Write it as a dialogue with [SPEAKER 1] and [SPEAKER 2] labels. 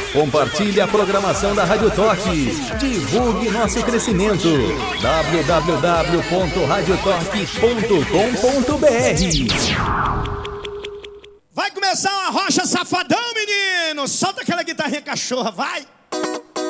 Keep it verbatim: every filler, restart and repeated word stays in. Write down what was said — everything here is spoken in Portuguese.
[SPEAKER 1] Compartilhe a programação da Rádio Toque. Divulgue nosso crescimento. w w w ponto radio toque ponto com ponto b r.
[SPEAKER 2] Vai começar uma rocha safadão, menino. Solta aquela guitarrinha cachorra, vai.